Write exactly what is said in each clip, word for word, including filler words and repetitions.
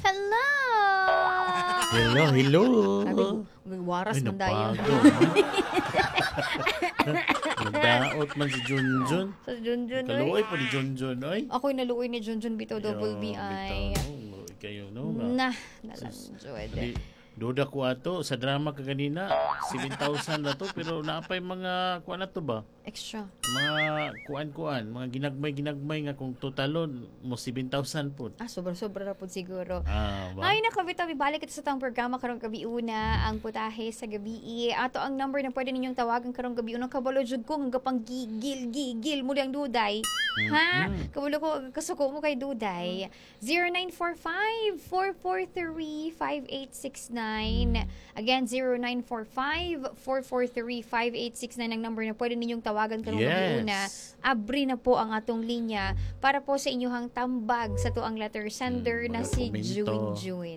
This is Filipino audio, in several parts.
Hello! Hello, hello. Sabi, waras man dayon. Nagdaot man si Junjun. Sa Junjun, oy. Kaluoy po ni Junjun, oy. Ako'y naluoy ni Junjun Bito Double B I. Kayo, no? Nah, nalanjoy. Di, duda ko ato, sa drama ka kanina, seven thousand na to, pero naapay mga, kuan na to ba? Extra. Mga kuan-kuan, mga ginagmay-ginagmay nga kung totalon, mo seven thousand po. Ah, sobra-sobra na po siguro. Ah, ba? Ay, nakabitaw, bibalik ito sa tang programa karong gabi una, ang putahe sa gabi. Ato ang number na pwede ninyong tawagan karong gabi una. Kabalo jud ko, nga pang gigil, gigil mo ang duday. Ha? Kabalo ko, kasuko mo kay duday. zero nine four five, four four three, five eight six nine. Again, zero nine four five, four four three, five eight six nine ang number na pwede ninyong tawagan karong Yes. gabi una. Abri na po ang atong linya para po sa inyong tambag sa tuang letter sender Mm, na mga si komento. Juin Juin.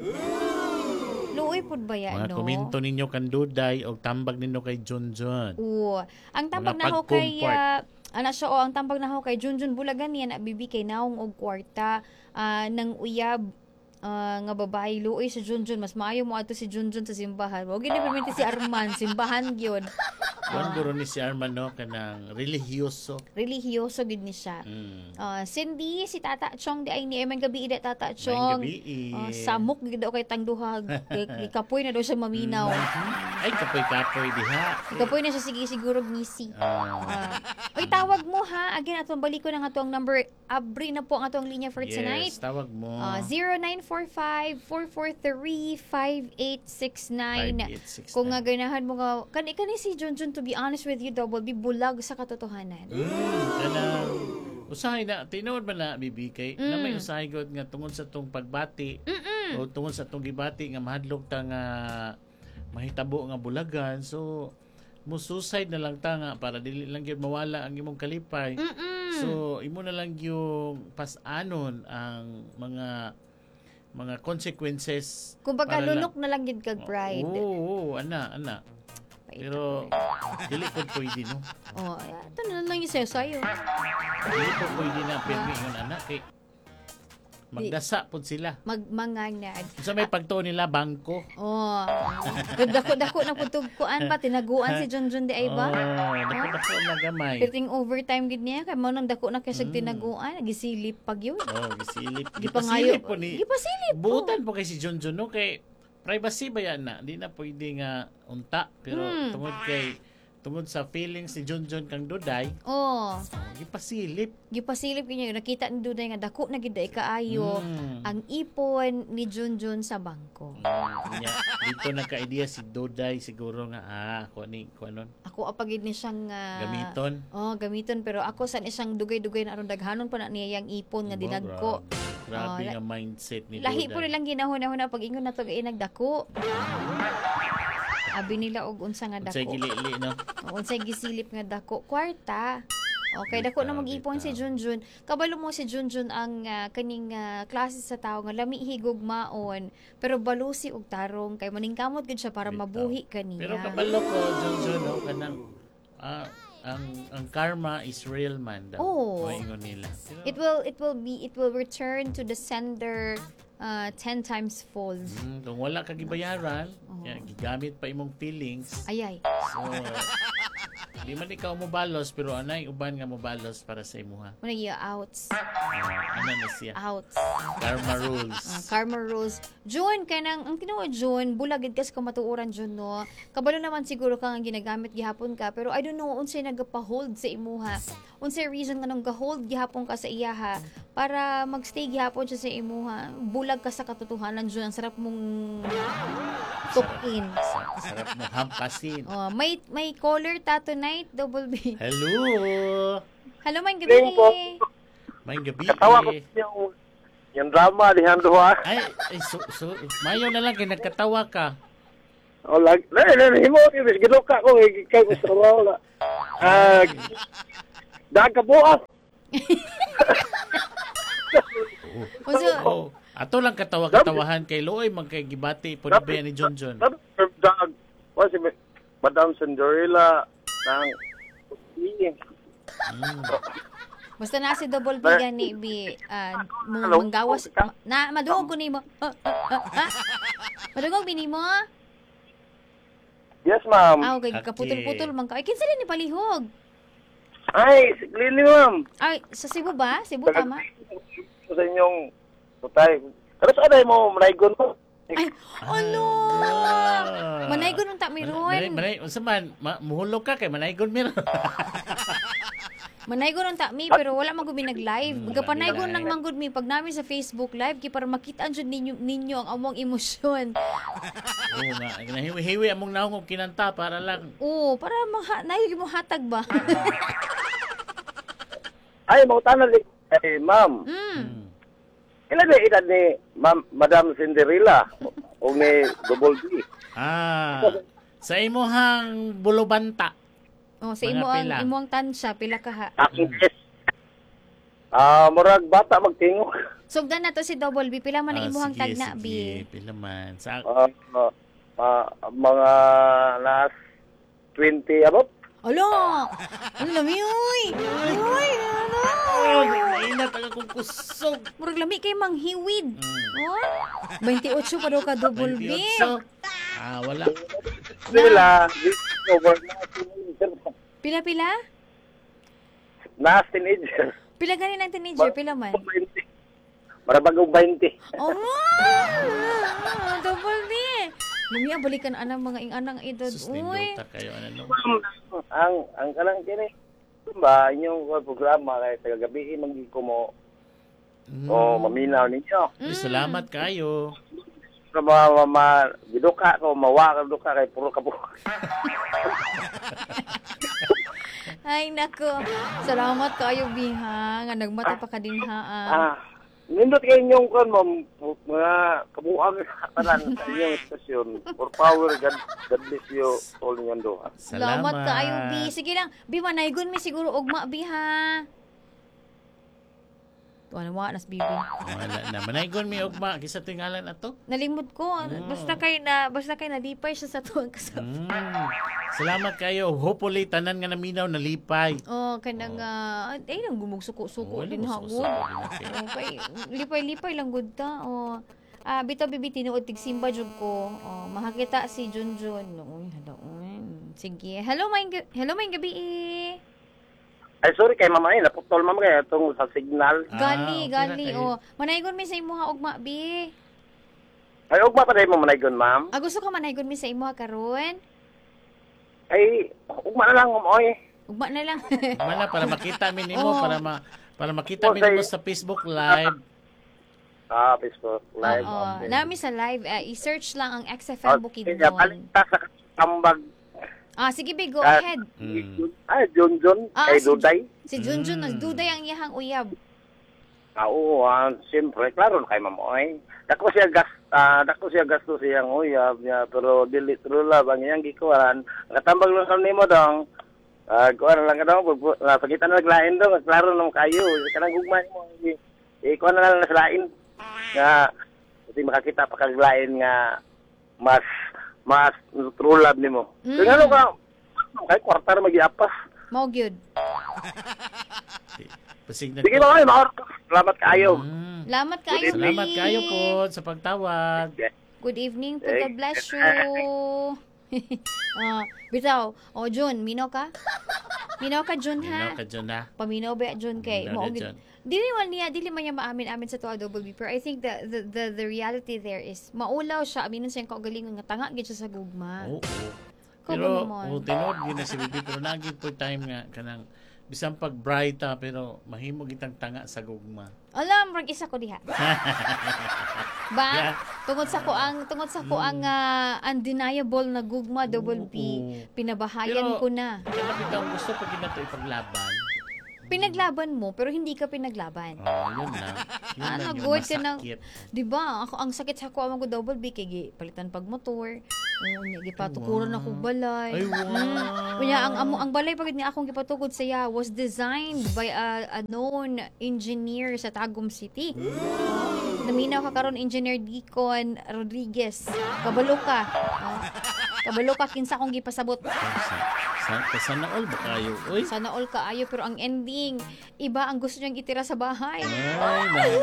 Luoy pod ba yan, Mga no? komento ninyo kan Duday o tambag ninyo kay Junjun. Oo. Ang tambag Mga na ho kay pag-comfort. uh, ana siya o ang tambag na ho kay Junjun Bulagan yan bibi kay naong og kwarta ah, ng uyab ah, nga babae luoy sa Junjun mas maayo mo ato si Junjun sa simbahan. Wag gini permente si Arman simbahan gyud. Kuan guro ni si Armando kanang religyoso. Religyoso gid ni siya. Mm. Ah, Cindy, si Tata Chong di ay ni Emang gabi ida Tata Maayong Chong. gabi, eh. Ah, samok gid daw kay tangduhag. Kay kapoy na daw siya maminaw. Ay, kapoy-kapoy diha. Kapoy na siya sige siguro ngisi. Ah, Ah. Oy, tawag mo ha. Again, atong balik ko ng atong number. Abri na po ang atong linya for tonight. yes, tawag mo. Uh, zero nine four five, four four three, five eight six nine. five eight six nine. Kung nga ganahan mo nga, kani kani si Junjun, to be honest with you, Double B, bulag sa katotohanan. Mm, kanang usahay na tinuod man na bibi kay Mm. na may usahay gud nga tungod sa tong pagbati Mm-mm. o tungod sa tong gibati nga mahadlok ta nga mahitabo nga bulagan, so mo suicide na lang ta nga para dili lang gyud mawala ang imong kalipay. Mm-mm. So imo na lang yung pas-anon ang mga mga consequences. Kung baga, para lunok na lang yun kag pride. Oo, oo, ana, ana. Pero dili ko pwede no. Oh, ito na lang yung sayo sa'yo. Dili ko pwede na pirmi ngon ana kay magdasa pod sila. Magmanganad. Sa may pagtuo nila bangko. Oh. Dako-dako na putugkuan pa, tinaguan si Junjun di ay ba? Oh, dako-dako na gamay. Piting overtime gid niya, kay mo nang dako na kay siyang tinaguan, gisilip pag yun. Oh, gisilip. Gipangayo. Gipasilip po ni. Gipasilip po. Buutan po kay si Junjun no kay privacy ba yan na? Di na pwede nga unta. Pero Hmm. tungod kay tungod sa feelings ni Junjun kang Duday, Oh, gipasilip. gipasilip niya nakita ni Duday nga dako na gid ay kaayo Mm. ang ipon ni Junjun sa bangko. Mm, nya, dito nagka-idea si Duday siguro nga ah, kuan ni kuanon Ako apagid ni siyang ah, gamiton. Oh, gamiton pero ako san isang dugay-dugay na aron daghanon pa na niya yang ipon nga Ba, dinagko. Grabe, grabe Oh, nga mindset ni Lahi po Duday. nilang ginahon-ahon pag ingon nato gay nagdako. Abi nila og unsa nga Unsay dako. gili-li no. O, unsay gisilip nga dako kwarta. Okay, dako na mag-ipon si Junjun. Kabalo mo si Junjun ang ah, kaning ah, klase sa tao nga lami higog maon pero balusi og tarong kay maningkamot gid siya para Bitaw. mabuhi kaniya. Pero kabalo ko Junjun no kanang ah, ang ang karma is real man daw. Oh. O ingon nila. Pero, It will it will be it will return to the sender uh, ten times fold. mm, kung wala ka gibayaran, Oh. kaya gigamit pa imong feelings. Ayay. So di man ikaw mobalos pero anay uban nga mobalos para sa imuha. Muna iya outs. Ano na siya? Outs. Karma rules. Ah, karma rules. June, kanang, ang tinuod June, bulagid kas kamatuoran June, no? Kabalo naman siguro kang ginagamit gihapon ka, pero I don't know, unsay nagapa-hold sa imuha. Unsay reason nga nang ga-hold gihapon ka sa iyaha para magstay gihapon siya sa imuha. Bulag ka sa katotohanan June, ang sarap mong tukin. Sa- Sarap mo hampasin. Oh, may may caller ta tonight, double B. Hello. Hello, may gabi. Ling po. May gabi. Katawa ko eh. yung, yung drama, Alejandro ha. Ay, ay so, so, mayo na lang kay nagkatawa ka. O, lag, na, na, na, himo, ibis, ginuka ko, ikaw ko sa wala. Ah, daga po ah. Unsa Oh, ato lang katawa-katawahan kay Loy magkagibati po ba ni John John. Dapat, dag, wa si Madam Cinderella, ng, Mm. Basta na si double B gani bi ah, mo Hello? manggawas na madungog ko nimo. Ah, ah, ah, ah. Madungog bini mo? Yes, ma'am. Ah, okay, Okay. kaputol-putol man ka. Ay, kinsa din ni palihog? Ay, Lili, ma'am. Ay, sa Cebu ba? Cebu tama? Sa inyong tutay. Pero sa aday mo, manaygon mo. Ay, ano? Ah. Manaygon ng tamiron. Manay, manay, unsa man, ma, muhulog ka kay manaygon mir. Manaygon ng takmi pero wala man gud mi nag-live. Hmm, Gapanaygon wala lang nag-live. man gud mi pag namin sa Facebook live kay para makita jud ninyo ninyo ang among emosyon. Oo nga, nahiwi-hiwi among naong kung kinanta para lang. Oo, para maha nayo mo hatag ba? Ay, mautanan li. Ay, ma'am. mm. Hmm. Ilan na edad ni Ma'am, Madam Cinderella o ni Double B? Ah, sa imuhang bulubanta. Oh, sa Mga imo ang pila. imo ang tansya pila ka ha. Aking yes. Ah, murag bata magtingog. Sugdan na to si Double B pila man ang Ah, imuhang sige, tagna sige. bi. Pila man. Sa, Ah, ah, ah, mga last twenty above. Alo! Ano lami uy? Uy, ano? oh, nainat ang akong kusog. Murag lami kay manghiwid. Mm. Oh? twenty-eight pa daw ka Double B. twenty-eight. Ah, wala. Sila, over na teenager. Pila-pila? Na teenager. Pila gani ng teenager? Pila man? twenty. Marabagong twenty. Oh, Double B. Lumiya, balikan anang mga inganang edad. Sus, Uy. nindota kayo. Ano, no? ang ang kanang kini ba inyong programa kay taga gabi manggi ko mo Mm. o maminaw ninyo. Eh, Salamat kayo. Sa mga ma, giduka ko mawa ka duka kay puro ka po. Ay, nako. Salamat kayo, Biha. Nga nagmata pa ka din, ha. ah. Ah, nindot kay inyong kon mo mga kabuang tanan sa inyong estasyon. For power God, God bless you all niyan do. Salamat kayo, Bi. Sige lang. Bi, manaygon mi siguro ugma, Biha. Tuwa na nas Bibi. Wala na. Manaygon mi ugma. Kisa tingalan ato. Nalimod ko. Mm. Basta kay na basta kay nalipay siya sa tuwang kasama. Mm. Salamat kayo. Hopefully, tanan nga naminaw, nalipay. Oh, kanang uh, ay nang gumug suko-suko Wala din mo ha suko-suko gud. din, okay. Okay, lipay-lipay lang gud ta. Oh. Ah, bitaw bibi tinuod tig simba jud ko. Oh, makakita si Junjun. Uy, hala uy. Sige. Hello, may hello may gabi. Eh. Ay sorry kay mama ay naputol mama kay atong sa signal. Ah, Gali, okay gali. na kayo. Oh, manaygon mi sa imuha ugma bi. Ay ugma pa dai mo manaygon ma'am. Ah, gusto ka manaygon mi sa imuha karon? Ay ugma na lang mo oy. Ugma na lang. Wala, para makita mi nimo, Oo. para ma para makita mi nimo sa Facebook Live. Ah, Facebook live. Oo, okay. nami sa live, ah, i-search lang ang X F Ah, M sige, balik Bukidnon. ta sa tambag. Ah, sige be, go Ah, ahead. Mm. Ay, John John, Ah, kay si- Duday. Si Junjun, Mm. nagduday ang iyahang uyab. Ah, oo, ah, siyempre, klaro na kay Mamoy. Dako siya gas, ah, dako siya gasto siyang uyab niya, pero dili true love ang iyang gikuan. Natambag lang sa nimo dong. Ah, kuan lang ka daw, pag uh, pagitan na naglain dong, klaro na kayo. Kanang gugma mo. Eh, kuan na lang na sa lain. Nga, kasi makakita pa kaglain nga mas mas true love nimo. Mm. Mm. Ano ka? Kay kwarta na magiapas. Mao gyud. Pasig na Sige ba, maor. Salamat kaayo. Mm. Salamat kayo, Salamat Bi. kayo po sa pagtawag. Good evening po. God bless you. Ah, bitaw. O, Jun, minaw ka? Minaw ka, Jun, ha? Minaw ka dyan na. Paminaw ba, Jun, kay? Minaw Mao ka gyud. dyan. Dili man niya, dili man niya maamin-amin sa tuwa double B. Pero I think the, the, the, the reality there is, maulaw siya, aminon siya yung kaugalingon nga tanga, gid siya sa gugma. Oo. Ko Pero, ba naman? oh, tinood yun na si Bibi, pero naging po time nga, kanang, bisang pag bright ha, pero mahimog itang tanga sa gugma. Alam, rag isa ko diha. Ba? Yeah. Tungod sa ko ang tungod sa ko ang ah, undeniable na gugma double B. Oo. Pinabahayan Pero- ko na. Kaya bitaw, gusto pa ginato ipaglaban. Pinaglaban mo pero hindi ka pinaglaban. Oh, yun lang. Yun Ano, lang yung good ka ng- masakit. Di ba? Ako ang sakit sa ko ang ko double B kay gi- palitan pag motor. Oo, nya gipatukuran Wow. ako balay. Ay, wow. Mm. Kunya ang amo ang balay pagid nga akong gipatukod saya was designed by a, a known engineer sa Tagum City. Oh, naminaw ka karon Engineer Deacon Rodriguez. Kabalo ka. Oh, kabalo ka kinsa akong gipasabot. Sa, Sa, sana all ba kayo? Uy. Sana all kaayo, pero ang ending, iba ang gusto niyang itira sa bahay. Ay, naku.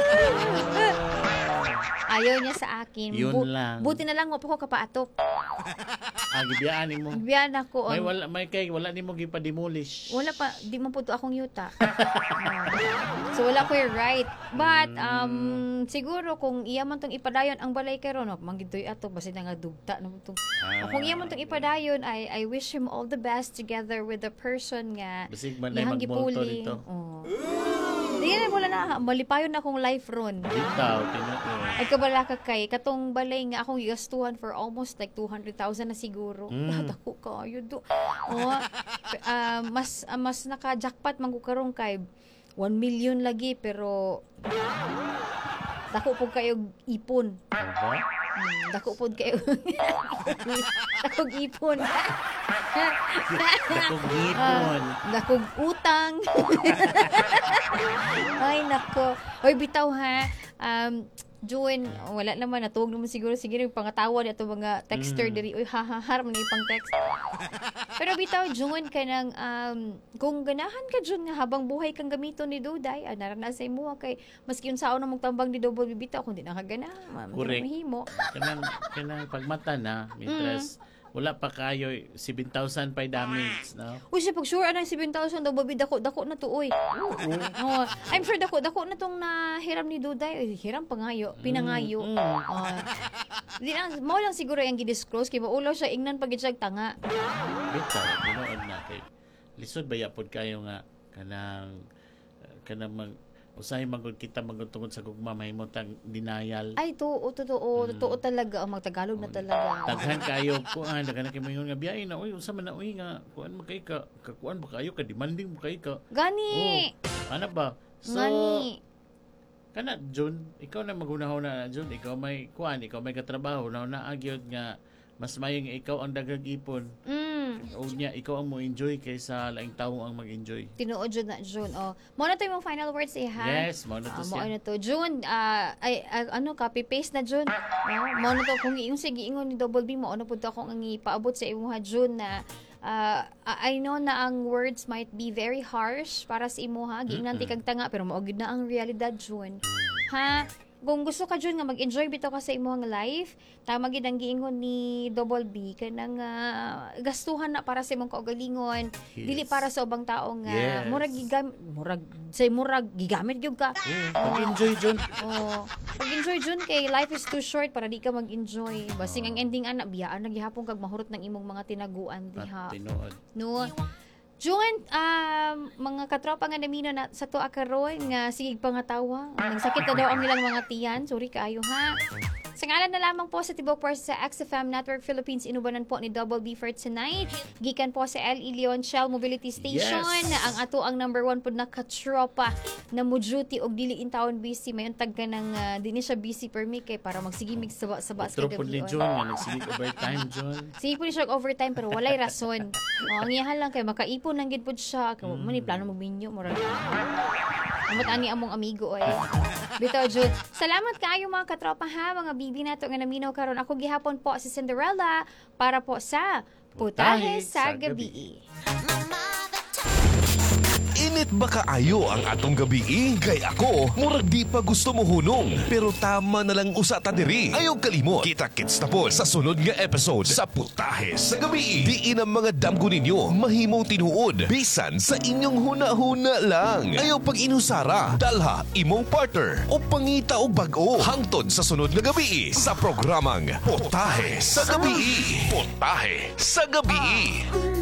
Ayaw niya sa akin. Yun lang. Buti na lang mo po ko kapaatok. Ah, gibiyaan mo. Biyan ako. May ang- wala may kay wala nimo gipa-demolish. Wala pa, di mo po to akong yuta. So wala ko yung right. But, um, siguro kung iya man tong ipadayon ang balay karon, no, manggitoy ato, basta nga dugta na mo tong. Ah, Kung iya man tong ipadayon, I, I wish him all the best together with the person nga Basig man na ihang magmulto gipuli. dito. Oh. Di na, wala na, malipayon na akong life ron. Bitaw, tinuod. Ay kabala ka kay, katong balay nga akong igastuhan for almost like two hundred thousand na siguro. Mm. Lahat ako kayo do. Oh, ah, mas ah, mas naka-jackpot man ko karon kay one million lagi pero dako po kayo ipon. Aba? Hmm, dako po kayo. Dakog ipon. Dakog gipon. Ah, dakog utang. Ay, nako. Hoy, bitaw ha. Um, June, wala naman, natuog naman siguro siguro yung pangatawa niya itong mga texter Mm. diri. Uy, hahaharap na yung pang text. Pero bitaw, June, ka ng, um, kung ganahan ka, June, nga habang buhay kang gamito ni Duday, ah, naranasan mo kay, maski yung sao na magtambang ni Double B, bitaw, kung di nakaganahan, Correct. mahimo. Kanang kanang pagmata na, mientras wala pa kayo seven thousand pa damage, no? Uy, siya, pag sure, anang seven thousand daw, babi, dako, dako na to, uy. Oo. I'm sure dako, dako na tong nahiram ni Duday. Uy, hiram pa ngayo, pinangayo. Mm, mm. Oo. Di lang, mo lang siguro yung gidisclose, kay maulaw siya, ingnan pag siyang tanga. Bitaw, tinuod na kay lisod ba yapod kayo nga kanang kanang mag usahay magud kita magud tungod sa gugma mahimo tag denial. Ay, totoo, totoo, totoo talaga. Ang magtagalog na talaga. Daghan kayo kuan daghan na kay mayon nga biyahe na uy unsa man na uy nga kuan mo kay ka ka- kuan ba kayo ka demanding mo kay ka. Gani! Oh, ano ba? So Gani! kana June, ikaw na magunahaw na June, ikaw may kuan, ikaw may katrabaho na na agyod nga mas mayo nga ikaw ang daghang ipon. Mm. O niya ikaw ang mo enjoy kaysa laing tawo ang mag-enjoy. Tinuod June na, June. Oh. Mo na to yung final words, eh, ha? Yes, mo na Ah, to mo siya. na to. June, ah, ay, ah, ano, copy-paste na, June. Oh, mo na to, kung yung sige, ingon ni Double B, mo ano po to akong ang ipaabot sa imo, ha, June, na ah, I know na ang words might be very harsh para sa imo, ha? Giingnan ti kag tanga, pero maugid na ang realidad, June. Ha? Kung gusto ka June nga mag-enjoy bitaw ka sa imong life, tama gid ang giingon ni Double B kanang uh, gastuhan na para sa imong kaugalingon, Yes. dili para sa ubang tao nga Yes. murag gigam murag say murag gigamit gyud ka. Oh, mag-enjoy June. Oh, pag-enjoy June kay life is too short para di ka mag-enjoy. Basing ang ending ana biyaan na gihapon kag mahurot ng imong mga tinaguan diha. At tinuod. No. June, um, mga katropa nga namino na sa tuwa karon nga sigig pangatawa. Nagsakit na daw ang ilang mga tiyan. Sorry kaayo ha. Sa ngalan na lamang po sa Tibok Pars sa X F M Network Philippines, inubanan po ni Double B for tonight. Gikan po sa L E Leon Shell Mobility Station. Yes. Ang ato ang number one po na katropa na mo duty og dili in town busy. Mayon tag ka ng uh, di ni siya busy per me kay para magsigimig sa sa basket Tropod ni June nga nagsigig overtime June. Sige po ni siya og overtime pero walay rason. O, ang iyahan lang kay makaipon lang gid pud siya. Kay mo ni plano magminyo mo ra. Amot ani among amigo oy. Bitaw Jud. Salamat kaayo mga katropa ha, mga bibi nato nga naminaw karon. Ako gihapon po si Cinderella para po sa Putahe sa Gabi. Init ba kaayo ang atong gabi? Kay ako, murag di pa gusto mo hunong. Pero tama na lang usa ta diri. Ayaw kalimot. Kita-kits na po sa sunod nga episode sa Putahe sa Gabi. Diin ang mga damgo ninyo mahimong tinuod. Bisan sa inyong huna-huna lang. Ayaw pag inusara, dalha imong partner o pangita o bag-o. Hangtod sa sunod nga gabi sa programang Putahe sa Gabi. Putahe sa Gabi.